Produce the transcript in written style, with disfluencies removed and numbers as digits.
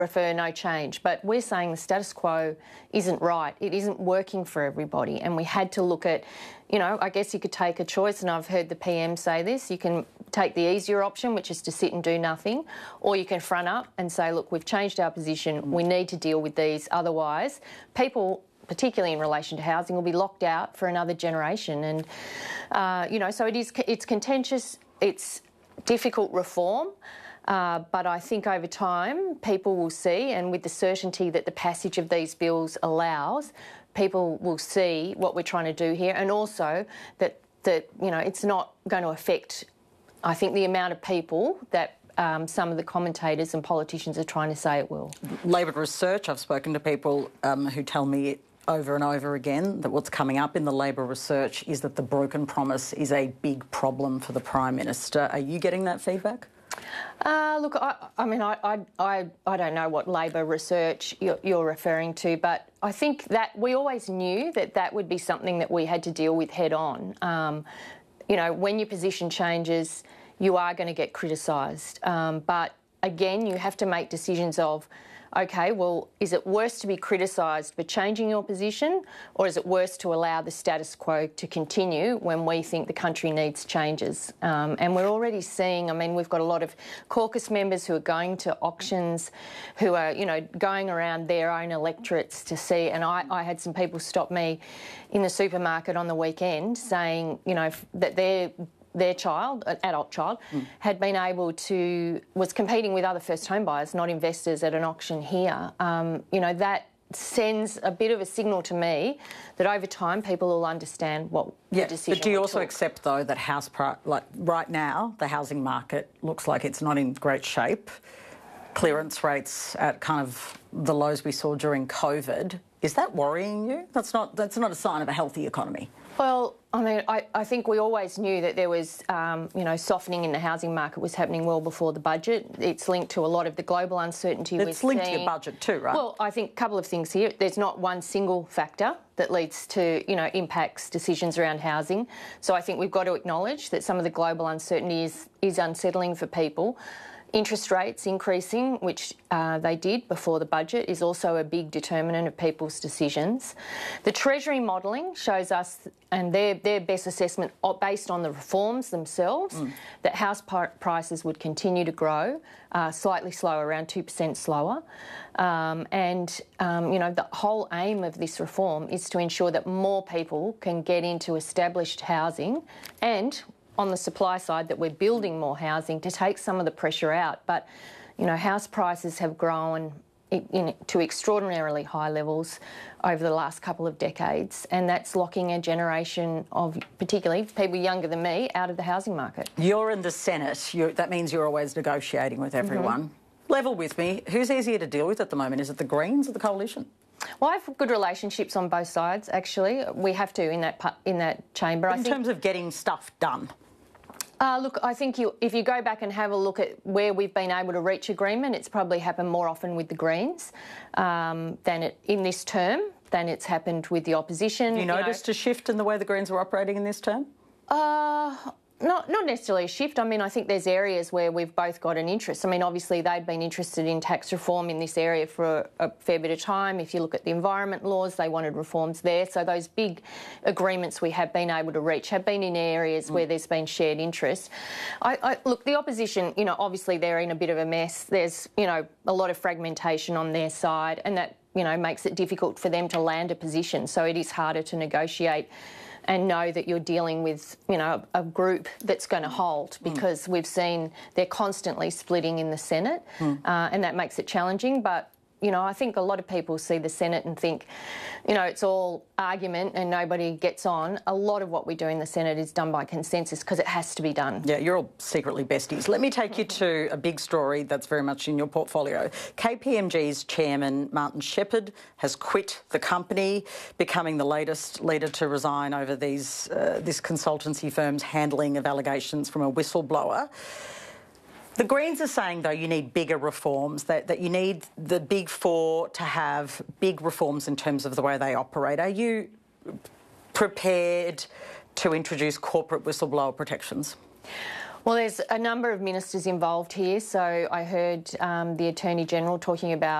prefer no change. But we're saying the status quo isn't right. It isn't working for everybody. And we had to look at, you know, I guess you could take a choice, and I've heard the PM say this, you can take the easier option, which is to sit and do nothing, or you can front up and say, look, we've changed our position, we need to deal with these, otherwise people, particularly in relation to housing, will be locked out for another generation. And, you know, so it's contentious, it's difficult reform, but I think over time people will see, and with the certainty that the passage of these bills allows, people will see what we're trying to do here, and also that you know, it's not going to affect, I think, the amount of people that some of the commentators and politicians are trying to say it will. Labor research, I've spoken to people who tell me over and over again that what's coming up in the Labor research is that the broken promise is a big problem for the Prime Minister. Are you getting that feedback? Look, I mean, I don't know what Labor research you're referring to, but I think that we always knew that that would be something that we had to deal with head on. You know, when your position changes, you are going to get criticised. But again, you have to make decisions of, OK, well, is it worse to be criticised for changing your position, or is it worse to allow the status quo to continue when we think the country needs changes? And we're already seeing, I mean, we've got a lot of caucus members who are going to auctions, who are, you know, going around their own electorates to see, and I had some people stop me in the supermarket on the weekend saying, you know, that their child, an adult child, had been able to, was competing with other first home buyers, not investors, at an auction here. You know, that sends a bit of a signal to me that over time people will understand what the decision. But do you also accept, though, that like right now, the housing market looks like it's not in great shape? Clearance rates at kind of the lows we saw during COVID. Is that worrying you? That's not a sign of a healthy economy. Well, I mean, I think we always knew that there was, you know, softening in the housing market was happening well before the budget. It's linked to a lot of the global uncertainty we're seeing. It's linked to your budget too, right? Well, I think a couple of things here. There's not one single factor that leads to, you know, impacts decisions around housing. So I think we've got to acknowledge that some of the global uncertainty is unsettling for people. Interest rates increasing, which they did before the budget, is also a big determinant of people's decisions. The Treasury modelling shows us, and their best assessment based on the reforms themselves, that house prices would continue to grow, slightly slower, around 2% slower. You know, the whole aim of this reform is to ensure that more people can get into established housing, and on the supply side that we're building more housing to take some of the pressure out. But, you know, house prices have grown to extraordinarily high levels over the last couple of decades, and that's locking a generation of, particularly people younger than me, out of the housing market. You're in the Senate. That means you're always negotiating with everyone. Level with me. Who's easier to deal with at the moment? Is it the Greens or the Coalition? Well, I have good relationships on both sides, actually. We have to in that chamber. But in terms of getting stuff done? Look, I think if you go back and have a look at where we've been able to reach agreement, it's probably happened more often with the Greens in this term than it's happened with the opposition. Have you noticed a shift in the way the Greens are operating in this term? Not necessarily a shift. I mean, I think there's areas where we've both got an interest. I mean, obviously they've been interested in tax reform in this area for a fair bit of time. If you look at the environment laws, they wanted reforms there. So those big agreements we have been able to reach have been in areas where there's been shared interest. Look, the opposition, you know, obviously they're in a bit of a mess. There's, you know, a lot of fragmentation on their side, and that, you know, makes it difficult for them to land a position. So it is harder to negotiate and know that you're dealing with, you know, a group that's going to hold, because we've seen they're constantly splitting in the Senate, and that makes it challenging. But, you know, I think a lot of people see the Senate and think, you know, it's all argument and nobody gets on. A lot of what we do in the Senate is done by consensus because it has to be done. Yeah, you're all secretly besties. Let me take you to a big story that's very much in your portfolio. KPMG's chairman, Martin Shepherd, has quit the company, becoming the latest leader to resign over this consultancy firm's handling of allegations from a whistleblower. The Greens are saying, though, you need bigger reforms, that you need the Big Four to have big reforms in terms of the way they operate. Are you prepared to introduce corporate whistleblower protections? Well, there's a number of ministers involved here. So I heard the Attorney General talking about